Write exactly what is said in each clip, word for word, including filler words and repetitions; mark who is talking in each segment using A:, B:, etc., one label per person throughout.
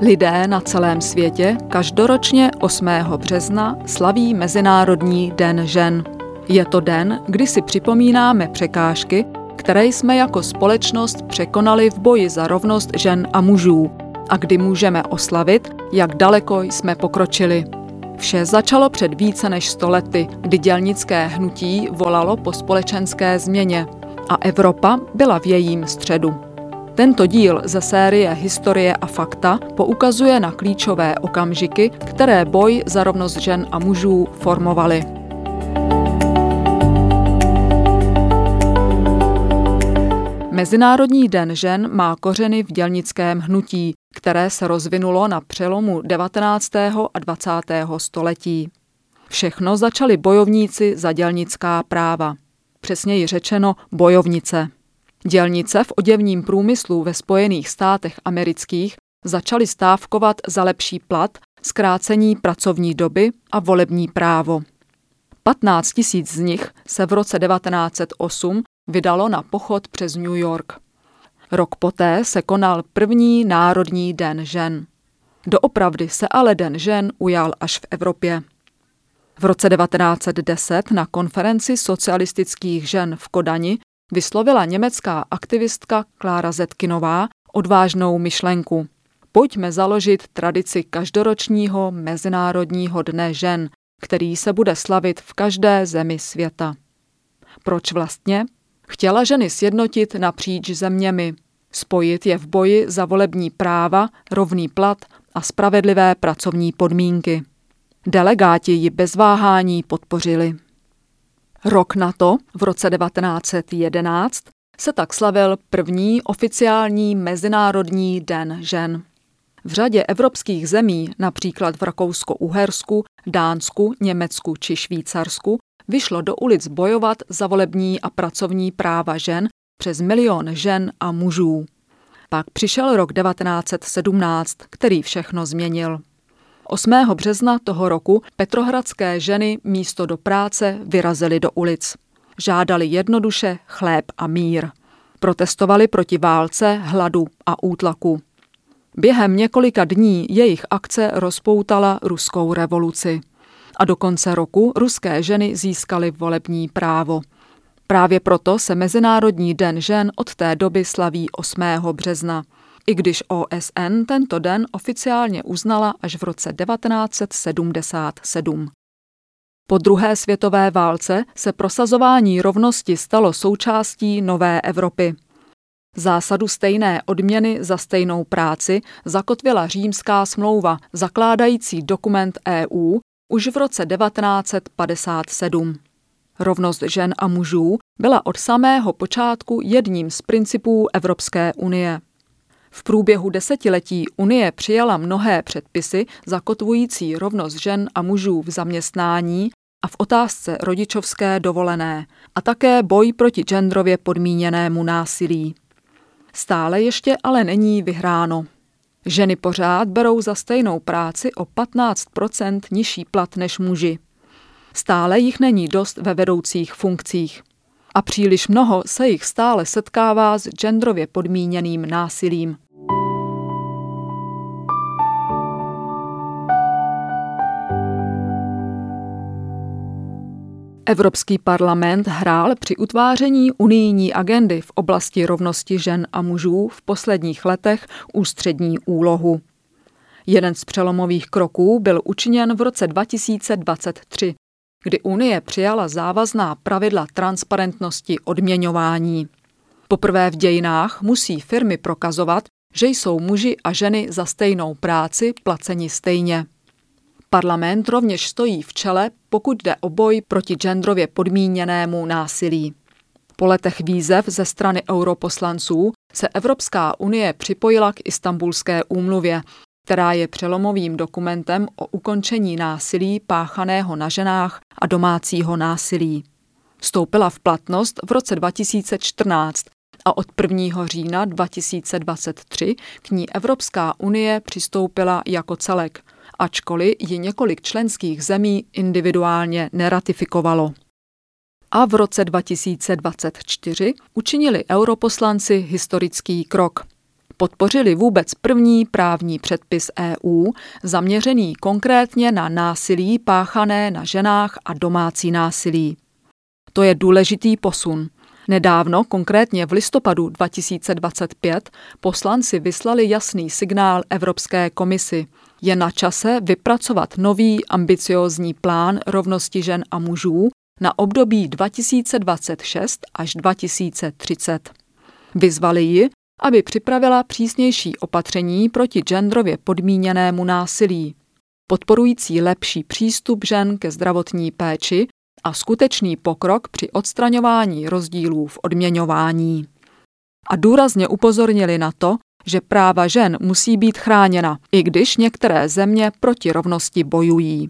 A: Lidé na celém světě každoročně osmého března slaví Mezinárodní den žen. Je to den, kdy si připomínáme překážky, které jsme jako společnost překonali v boji za rovnost žen a mužů a kdy můžeme oslavit, jak daleko jsme pokročili. Vše začalo před více než sto lety, kdy dělnické hnutí volalo po společenské změně a Evropa byla v jejím středu. Tento díl ze série Historie a fakta poukazuje na klíčové okamžiky, které boj za rovnost žen a mužů formovaly. Mezinárodní den žen má kořeny v dělnickém hnutí, které se rozvinulo na přelomu devatenáctého a dvacátého století. Všechno začali bojovníci za dělnická práva. Přesněji řečeno bojovnice. Dělnice v oděvním průmyslu ve Spojených státech amerických začaly stávkovat za lepší plat, zkrácení pracovní doby a volební právo. patnáct tisíc z nich se v roce devatenáct set osm vydalo na pochod přes New York. Rok poté se konal první Národní den žen. Doopravdy se ale den žen ujal až v Evropě. V roce devatenáct set deset na konferenci socialistických žen v Kodani vyslovila německá aktivistka Klára Zetkinová odvážnou myšlenku. Pojďme založit tradici každoročního Mezinárodního dne žen, který se bude slavit v každé zemi světa. Proč vlastně? Chtěla ženy sjednotit napříč zeměmi, spojit je v boji za volební práva, rovný plat a spravedlivé pracovní podmínky. Delegáti ji bez váhání podpořili. Rok na to, v roce devatenáct set jedenáct, se tak slavil první oficiální Mezinárodní den žen. V řadě evropských zemí, například v Rakousko-Uhersku, Dánsku, Německu či Švýcarsku, vyšlo do ulic bojovat za volební a pracovní práva žen přes milion žen a mužů. Pak přišel rok devatenáct set sedmnáct, který všechno změnil. osmého března toho roku petrohradské ženy místo do práce vyrazily do ulic. Žádali jednoduše chléb a mír. Protestovali proti válce, hladu a útlaku. Během několika dní jejich akce rozpoutala ruskou revoluci. A do konce roku ruské ženy získaly volební právo. Právě proto se Mezinárodní den žen od té doby slaví osmého března. I když O S N tento den oficiálně uznala až v roce devatenáct set sedmdesát sedm. Po druhé světové válce se prosazování rovnosti stalo součástí nové Evropy. Zásadu stejné odměny za stejnou práci zakotvila Římská smlouva, zakládající dokument E U, už v roce devatenáct set padesát sedm. Rovnost žen a mužů byla od samého počátku jedním z principů Evropské unie. V průběhu desetiletí Unie přijala mnohé předpisy zakotvující rovnost žen a mužů v zaměstnání a v otázce rodičovské dovolené a také boj proti genderově podmíněnému násilí. Stále ještě ale není vyhráno. Ženy pořád berou za stejnou práci o patnáct procent nižší plat než muži. Stále jich není dost ve vedoucích funkcích. A příliš mnoho se jich stále setkává s genderově podmíněným násilím. Evropský parlament hrál při utváření unijní agendy v oblasti rovnosti žen a mužů v posledních letech ústřední úlohu. Jeden z přelomových kroků byl učiněn v roce dva tisíce dvacet tři, kdy Unie přijala závazná pravidla transparentnosti odměňování. Poprvé v dějinách musí firmy prokazovat, že jsou muži a ženy za stejnou práci placeni stejně. Parlament rovněž stojí v čele, pokud jde o boj proti genderově podmíněnému násilí. Po letech výzev ze strany europoslanců se Evropská unie připojila k Istanbulské úmluvě, která je přelomovým dokumentem o ukončení násilí páchaného na ženách a domácího násilí. Vstoupila v platnost v roce dva tisíce čtrnáct a od prvního října dva tisíce dvacet tři k ní Evropská unie přistoupila jako celek, ačkoliv ji několik členských zemí individuálně neratifikovalo. A v roce dva tisíce dvacet čtyři učinili europoslanci historický krok. podpořili vůbec první právní předpis E U, zaměřený konkrétně na násilí páchané na ženách a domácí násilí. To je důležitý posun. Nedávno, konkrétně v listopadu dva tisíce dvacet pět, poslanci vyslali jasný signál Evropské komisi. Je na čase vypracovat nový ambiciózní plán rovnosti žen a mužů na období dva tisíce dvacet šest až dva tisíce třicet. Vyzvali ji, aby připravila přísnější opatření proti genderově podmíněnému násilí, podporující lepší přístup žen ke zdravotní péči a skutečný pokrok při odstraňování rozdílů v odměňování. A důrazně upozornili na to, že práva žen musí být chráněna, i když některé země proti rovnosti bojují.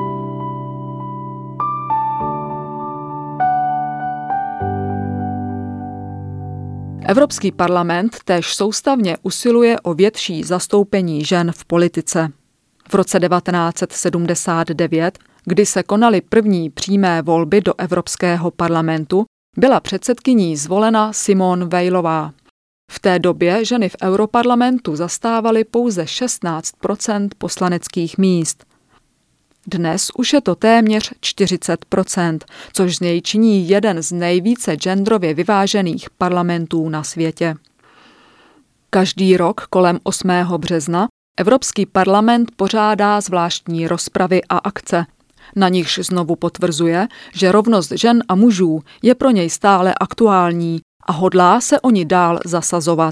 A: Evropský parlament též soustavně usiluje o větší zastoupení žen v politice. V roce devatenáct set sedmdesát devět, kdy se konaly první přímé volby do Evropského parlamentu, byla předsedkyní zvolena Simone Weilová. V té době ženy v Europarlamentu zastávaly pouze šestnáct procent poslaneckých míst. Dnes už je to téměř čtyřicet procent, což z něj činí jeden z nejvíce genderově vyvážených parlamentů na světě. Každý rok kolem osmého března Evropský parlament pořádá zvláštní rozpravy a akce. Na nichž znovu potvrzuje, že rovnost žen a mužů je pro něj stále aktuální a hodlá se o ni dál zasazovat.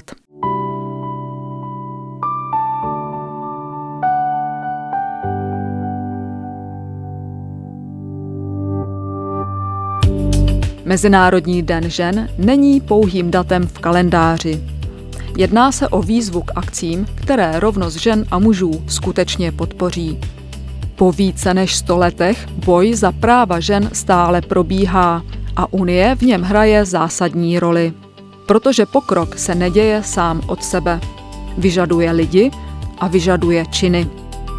A: Mezinárodní den žen není pouhým datem v kalendáři. Jedná se o výzvu k akcím, které rovnost žen a mužů skutečně podpoří. Po více než sto letech boj za práva žen stále probíhá a Unie v něm hraje zásadní roli. Protože pokrok se neděje sám od sebe. Vyžaduje lidi a vyžaduje činy.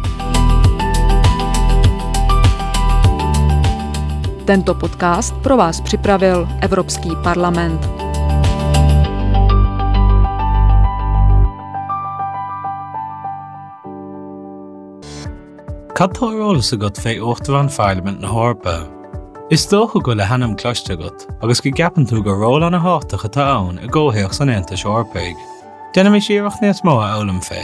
A: Tento podcast pro vás připravil Evropský parlament.
B: Cadtóireolalas agat fé uachtarán Parliament na Eorpa. Is dócha go le hanam cloiste agat, agus go gapan tú go ról an na háta atá ann i ggóthaíoch san Aontais Eorpaig. Déanam é siarach níos mó a eolam fé.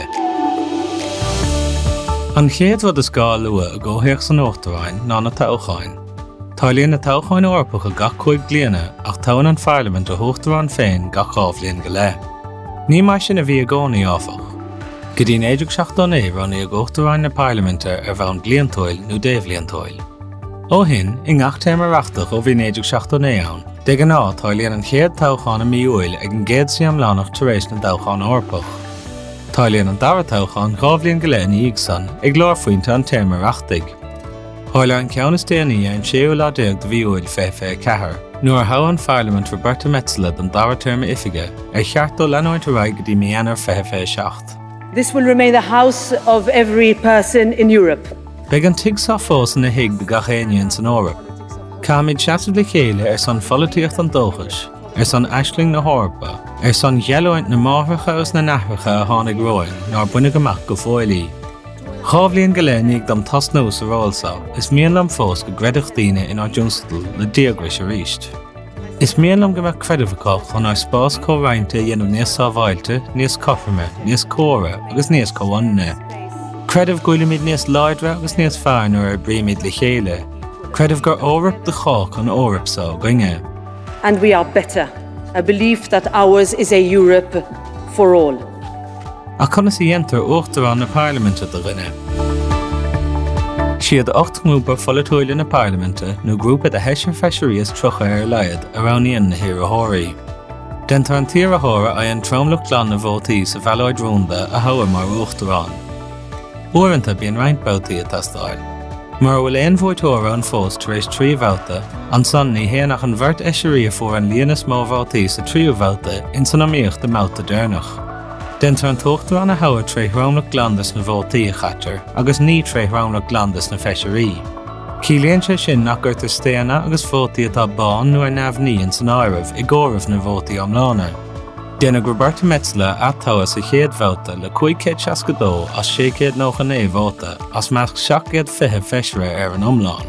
B: An chéad rud is gá lua a ggóthaíoch san uachtaráin ná na todhchain. Táilíonn na todhchain Eorpacha gach chuig bliana ach tabhain an Parliament a uachtarán féin gach chábhlíonn go le. Ní mai sin a bhí a gcónaí áfach. Go dtí éideag seachtain é rannaí a uachtaráin na Parliamente ar bheann bliantóil nó déobhlíontóil. Ó hin, i ngach téimeachtaach ó bhí éideag seachtain é ann, de go ná táilíonn an chéad todhchain a míúil ag an gcéad siam lánach tar éis na todhchain Eorpach. Táilíonn an dara todhchain chábhlíonn go le ní san ag leor faointe an téimeachtaigh. Háile an ceann is déanaí an séú lá déag do bhíúil fé fé cethir, nuair thabh an Parliament Roberta Metsola don dara téirme ifige ar cheartú leanúint a raig go dtí mianar fé fé seacht.
C: This will remain the house of every person in Europe.
B: Beag an tigsá fós na hig de gachéineann san Eorp. Cáimid seaamh le chéile ar san folíocht an dóchais, ar san aisling na Eorpa, ar san ghealúint na máthracha agus na nathracha a tháinig roiin ná buine amach go fóilí. Chábhlíonn go le níag dom tasnús a rólsá, is mianlam fós go greideach daoine in á dúnstatal le díograis a ríist. Is mianlam go meach creideamhachach chun ar spás cóhrainte dhéanamh níos sábháilte, níos cothraime, níos córa agus níos comhainne. Creideamh gúilimid níos láidre agus níos fearr nuair ar bríomid le chéile. Creideamh gur Eorp de chách an Eorp sá gainge.
C: And we are better. A belief that ours is a Europe for all.
B: A chuna sa dhéantar uachtarán na Parliamente do rinne. Siad ocht grúpa folaitheoileáin na Parliamente nó grúpa de heisir feisiríos trocha ar leiad aráníonn na hiarrthóirí. Dentar an tíorthóra a an trómlach glan na bhótaí sa bhealóid rónda a thabhar mar uachtarán. Uaireanta bíonn roinnt bótaí a tastáil. Mar bhfuil éon bhóitheóra an fós tar éis trí bhálta, an son ní héanach an bhirt eisirí a fuair an líonas mó bhótaí sa tríú bhálta in san amíocht de máta déarnach. Dentar an tóchtar an a thabhar trí thromlach glandas na bhótaí a chatar, agus ní trí thromlach glandas na feisirí. Cílíonn sé sin nach gur tar stéanna agus bhótaí atá bán nuair neamhníonn san áireamh i gcóireamh na bhótaí amlána. Déanadh Roberta Metsola attabhas a chéad bhóta le chuaigh céad seasca dó as sé céad nócha naoi bhóta as measc seac céad fiche feisire ar an iomlán.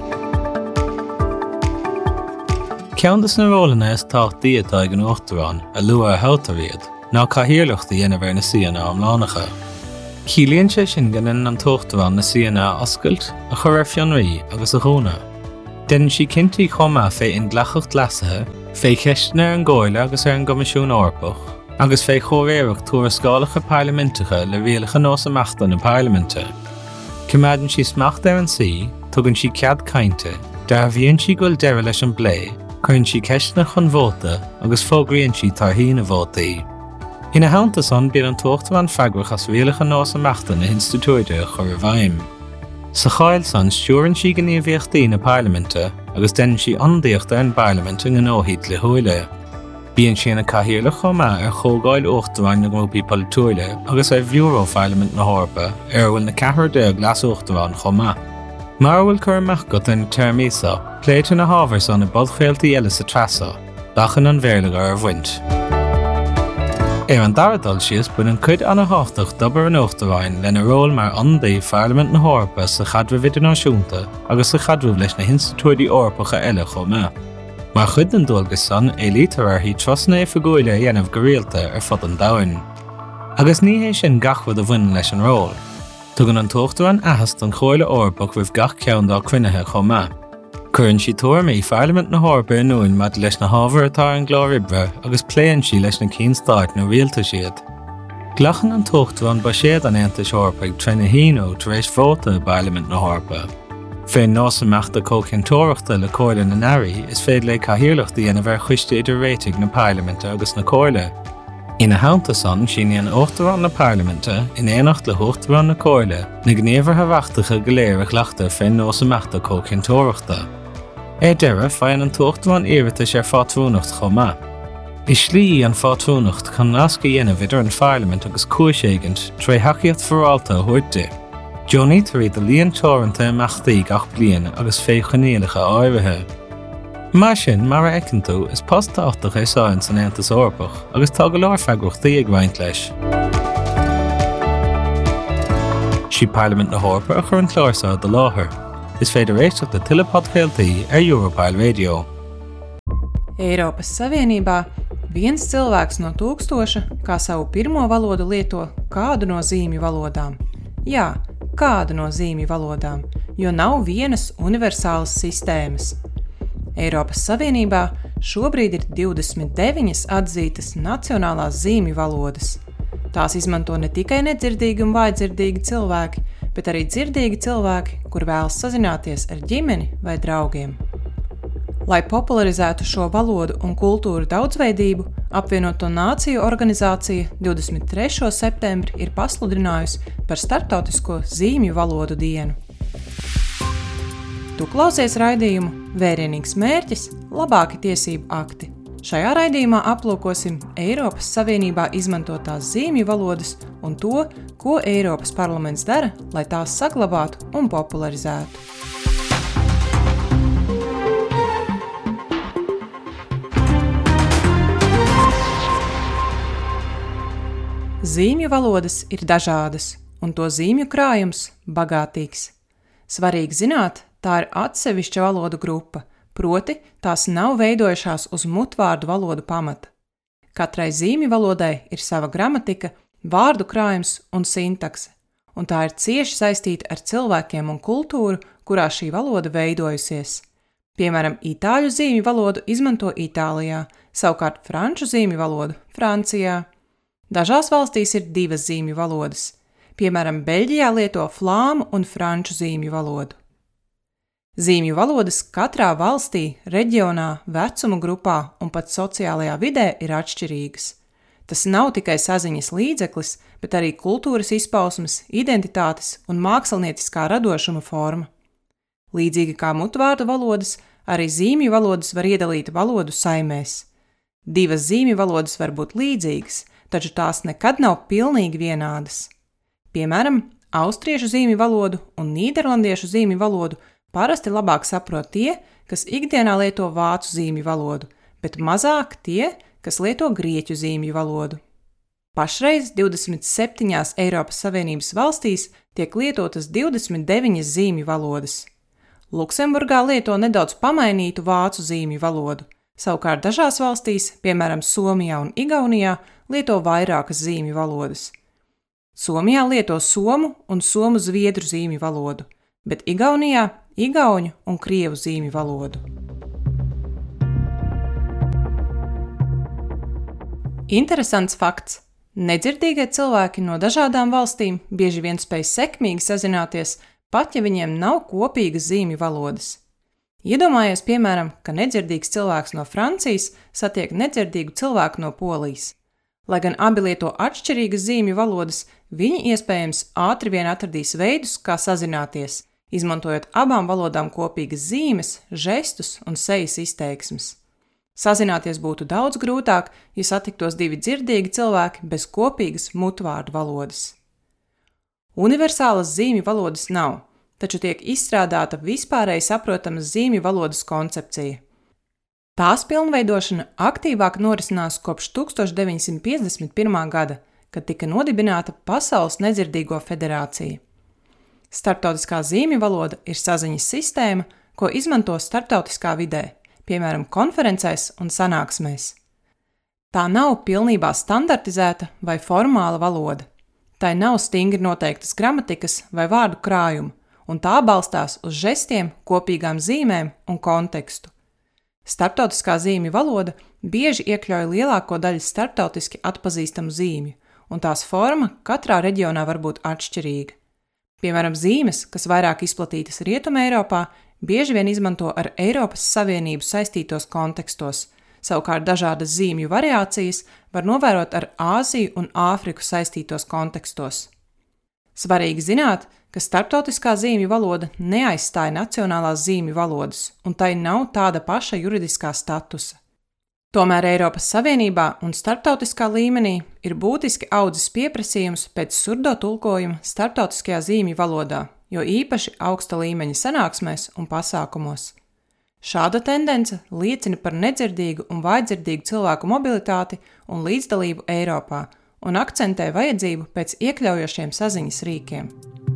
B: Ceantas na rólanna is táchtaí atá ag an Uachtarán a luath a thóta riad, ná cathaoirleachta dhéanamh ar na Síochána iomlánacha. Ciallaíonn sé sin ganin an Tuachtarán na Síochána oscailt a chur ar fionraí agus a dhúna. Déanann sí cinntií chomá fé in ghlachacht leasathe, fé ceistena ar an Gcóille agus ar an Gcoimisiún Eorpach, agus fé chomhéireacht tuarascálacha parlamentacha le rialacha nós amachta na parlamente. Cumaidann sí smacht ar an sí, tugann sí cead cainte, dar bhíonn sí goil deireadh leis an blé, chuann sí ceistena chun bhóta agus fógraíonn sí tarthaí na bhótaí. Ina haanta son bíonn an Tuachtarán freagrach as rialacha nós amachta na institúide a chur ar bhaim. Sa cháil san stúrann sí gníomhíochtaí na parlamente agus déanann sí iondaíocht ar an parlament in gnóthaid le huaile. Bíonn sí na cathaoirleach chomá ar chógáil Uachtaráin na grúpaí polúile agus ar Bhúró-Parliament na Hórpa ar bhfuil na ceathair de glas Uachtaráin chomá. Mar bhfuil chur amach go in termísa, pléitir na hábhar san na bodchréaltaí eile sa trasa, bachan an bhéirleagar ar bhaint. Ar an daradal sios buin an cuid anna háchtach dobar an Uachtaráin lena ról mar andaí Parliament na Hórpa sa chadrmh idirnáisiúnta agus sa chadrmh leis na institúidí Eorpacha eile chomá. Mar chud an dulgus san é lítararthaí trasna é fagóile a dhéanamh go rialta ar fud an domhain. Agus ní é sin gachfud a bhain leis an ról. Tugann an Tuachtarán ahas don Chóile Eorpach roimh gach ceann dá cruinnithe chomá. Cuireann sí tuairm í Parliament na Hórpa inúin mad leis na hábhar atá an glár ibre agus pléann sí leis na cinn stáit na rialta siad. Glachan an Tuachtarán ba siad an Aontais Eorpach trena híó tar éis vóta Parliament na Hórpa. Féin nás amachta cócintóireachta le Cóile na Nairí is féad le cathaoirleachta dhéanamh ar chuiste idir réitigh na Parlamente agus na Cóile. Ina haanta san sin an Uachtarán na Parlamente in éanacht le Uachtarán na Cóile na gníomhartha bhachtacha go léir a ghlaachta féin nás amachta cócintóireachta. É deire féin an Tuachtarán iiritas ar fátrúnacht chomá. Is slí an fátrúnacht chun nasca dhéanamh idir an Parliament agus cúiséigint tre hacaíocht forálta thuirte. Johnnítar iad a líon teoranta amachtaí gach bliain agus féchanéalacha áirithe. Mar sin mar a eicintú is postachtach é sáin san Aontas Eorpach agus tá go leor freagrachtaí ag bhaint leis. Sí Parliament na Hórpa a chur an chláirsa de láthair. Is féidir éisteach de tuile podcréaltaí ar Europile Radio.
D: Eiropas Savienībā viens cilvēks no tūkstoša kā savu pirmo valodu lieto kādu no zīmju valodām. Jā, kādu no zīmju valodām, jo nav vienas universālas sistēmas. Eiropas Savienībā šobrīd ir divdesmit deviņas atzītas nacionālās zīmju valodas. Tās izmanto ne tikai nedzirdīgi un vājdzirdīgi cilvēki, bet arī dzirdīgi cilvēki, kur vēlas sazināties ar ģimeni vai draugiem. Lai popularizētu šo valodu un kultūru daudzveidību, Apvienoto Nāciju organizācija divdesmit trešo septembri ir pasludinājusi par starptautisko zīmju valodu dienu. Tu klausies raidījumu Vērienīgs mērķis – labāki tiesību akti. Šajā raidījumā aplūkosim Eiropas Savienībā izmantotās zīmju valodas un to, ko Eiropas parlaments dara, lai tās saglabātu un popularizētu. Zīmju valodas ir dažādas, un to zīmju krājums bagātīgs. Svarīgi zināt, tā ir atsevišķa valodu grupa, proti tās nav veidojušās uz mutvārdu valodu pamata. Katrai zīmju valodai ir sava gramatika, vārdu krājums un sintakse, un tā ir cieši saistīta ar cilvēkiem un kultūru, kurā šī valoda veidojusies. Piemēram, itāļu zīmju valodu izmanto Itālijā, savukārt franču zīmju valodu Francijā. Dažās valstīs ir divas zīmju valodas. Piemēram, Beļģijā lieto flāmu un franču zīmju valodu. Zīmju valodas katrā valstī, reģionā, vecuma grupā un pat sociālajā vidē ir atšķirīgas. Tas nav tikai saziņas līdzeklis, bet arī kultūras izpausmes, identitātes un mākslinieciskā radošuma forma. Līdzīgi kā mutvārdu valodas, arī zīmju valodas var iedalīt valodu saimēs. Divas zīmju valodas var būt līdzīgas, taču tās nekad nav pilnīgi vienādas. Piemēram, austriešu zīmju valodu un nīderlandiešu zīmju valodu parasti labāk saprot tie, kas ikdienā lieto vācu zīmju valodu, bet mazāk tie, kas lieto grieķu zīmju valodu. Pašreiz divdesmit septiņās Eiropas Savienības valstīs tiek lietotas divdesmit deviņas zīmju valodas. Luksemburgā lieto nedaudz pamainītu vācu zīmju valodu, savukārt dažās valstīs, piemēram Somijā un Igaunijā, lieto vairākas zīmju valodas. Somijā lieto somu un somu zviedru zīmju valodu, bet Igaunijā igauņu un krievu zīmju valodu. Interesants fakts. Nedzirdīgie cilvēki no dažādām valstīm bieži vien spēj sekmīgi sazināties, pat ja viņiem nav kopīgas zīmju valodas. Iedomājies, piemēram, ka nedzirdīgs cilvēks no Francijas satiek nedzirdīgu cilvēku no Polijas. Lai gan abi lieto atšķirīgas zīmju valodas, viņi iespējams ātri vien atradīs veidus, kā sazināties, izmantojot abām valodām kopīgas zīmes, žestus un sejas izteiksmes. Sazināties būtu daudz grūtāk, ja satiktos divi dzirdīgi cilvēki bez kopīgas mutvārdu valodas. Universālas zīmju valodas nav, taču tiek izstrādāta vispārēji saprotamas zīmju valodas koncepcija. Tās pilnveidošana aktīvāk norisinās kopš tūkstoš deviņsimt piecdesmit pirmā gada, kad tika nodibināta Pasaules nedzirdīgo federācija. Starptautiskā zīmju valoda ir saziņas sistēma, ko izmanto starptautiskā vidē, piemēram, konferencēs un sanāksmēs. Tā nav pilnībā standartizēta vai formāla valoda. Tai nav stingri noteiktas gramatikas vai vārdu krājuma, un tā balstās uz žestiem, kopīgām zīmēm un kontekstu. Starptautiskā zīmju valoda bieži iekļauj lielāko daļu starptautiski atpazīstamu zīmju, un tās forma katrā reģionā var būt atšķirīga. Piemēram, zīmes, kas vairāk izplatītas Rietumē Eiropā, bieži vien izmanto ar Eiropas Savienību saistītos kontekstos, savukārt dažādas zīmju variācijas var novērot ar Āziju un Āfriku saistītos kontekstos. Svarīgi zināt, ka starptautiskā zīmju valoda neaizstāja nacionālās zīmju valodas, un tai nav tāda paša juridiskā statusa. Tomēr Eiropas Savienībā un starptautiskā līmenī ir būtiski audzis pieprasījums pēc surdo tulkojuma starptautiskajā zīmju valodā, jo īpaši augsta līmeņa sanāksmēs un pasākumos. Šāda tendence liecina par nedzirdīgu un vājdzirdīgu cilvēku mobilitāti un līdzdalību Eiropā un akcentē vajadzību pēc iekļaujošiem saziņas rīkiem.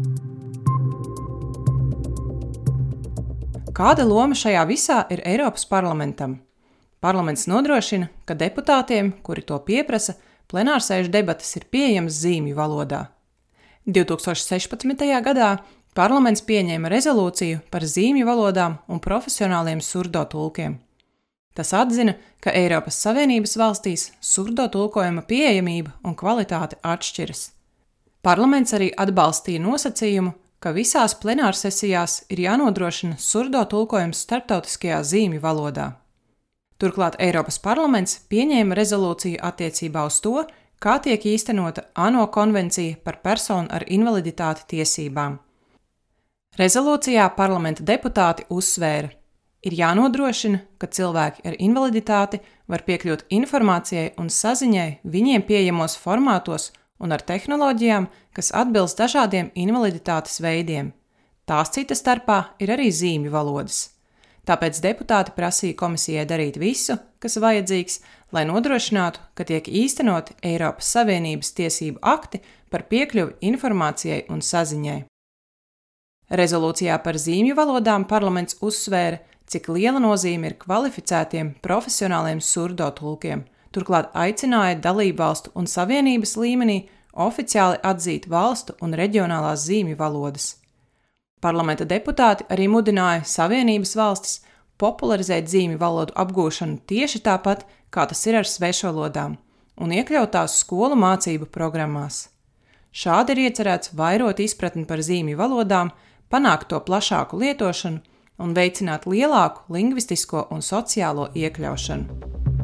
D: Kāda loma šajā visā ir Eiropas parlamentam? Parlaments nodrošina, ka deputātiem, kuri to pieprasa, plenārsēžu debates ir pieejamas zīmju valodā. divtūkstoš sešpadsmitajā gadā Parlaments pieņēma rezolūciju par zīmju valodām un profesionāliem surdo tulkiem. Tas atzina, ka Eiropas Savienības valstīs surdo tulkojuma pieejamība un kvalitāte atšķiras. Parlaments arī atbalstīja nosacījumu, ka visās plenārsesijās ir jānodrošina surdo tulkojums starptautiskajā zīmju valodā. Turklāt Eiropas parlaments pieņēma rezolūciju attiecībā uz to, kā tiek īstenota ANO konvencija par personu ar invaliditāti tiesībām. Rezolūcijā parlamenta deputāti uzsvēra, ir jānodrošina, ka cilvēki ar invaliditāti var piekļūt informācijai un saziņai viņiem pieejamos formātos un ar tehnoloģijām, kas atbilst dažādiem invaliditātes veidiem. Tās cita starpā ir arī zīmju valodas. Tāpēc deputāti prasīja komisijai darīt visu, kas vajadzīgs, lai nodrošinātu, ka tiek īstenoti Eiropas Savienības tiesību akti par piekļuvi informācijai un saziņai. Rezolūcijā par zīmju valodām parlaments uzsvēra, cik liela nozīme ir kvalificētiem profesionāliem surdo tulkiem, turklāt aicināja dalībvalstu un savienības līmenī oficiāli atzīt valstu un reģionālās zīmju valodas. Parlamenta deputāti arī mudināja Savienības valstis popularizēt zīmju valodu apgūšanu tieši tāpat, kā tas ir ar svešvalodām, un iekļaut tās skolu mācību programmās. Šādi ir iecerēts vairot izpratni par zīmju valodām, panākt to plašāku lietošanu un veicināt lielāku lingvistisko un sociālo iekļaušanu.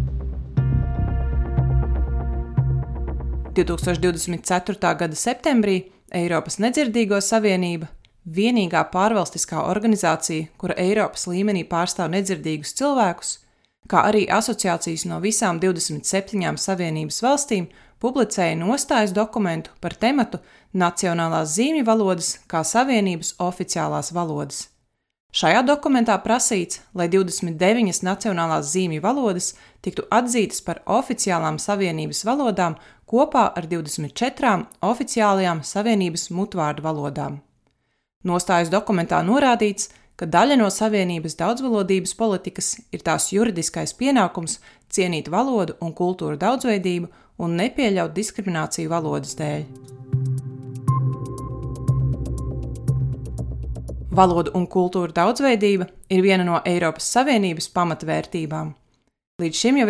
D: divtūkstoš divdesmit ceturtā gada septembrī Eiropas nedzirdīgo savienība, vienīgā pārvalstiskā organizācija, kura Eiropas līmenī pārstāv nedzirdīgus cilvēkus, kā arī asociācijas no visām divdesmit septiņām savienības valstīm, publicēja nostājas dokumentu par tematu Nacionālās zīmju valodas kā savienības oficiālās valodas. Šajā dokumentā prasīts, lai divdesmit deviņas nacionālās zīmju valodas tiktu atzītas par oficiālām Savienības valodām kopā ar divdesmit četrām oficiālajām Savienības mutvārdu valodām. Nostājas dokumentā norādīts, ka daļa no Savienības daudzvalodības politikas ir tās juridiskais pienākums cienīt valodu un kultūru daudzveidību un nepieļaut diskrimināciju valodas dēļ. Valodu un kultūra daudzveidība ir viena no Eiropas Savienības pamatvērtībām. Līdz šim jau